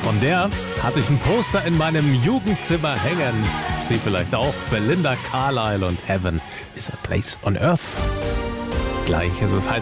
Von der hatte ich ein Poster in meinem Jugendzimmer hängen. Sie vielleicht auch. Belinda Carlisle und Heaven is a Place on Earth. Gleich ist es 7:30.